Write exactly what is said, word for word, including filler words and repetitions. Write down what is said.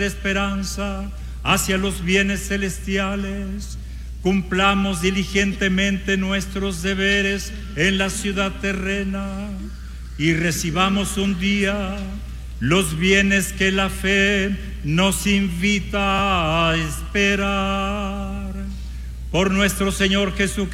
esperanza hacia los bienes celestiales, cumplamos diligentemente nuestros deberes en la ciudad terrena y recibamos un día los bienes que la fe nos invita a esperar. Por nuestro Señor Jesucristo,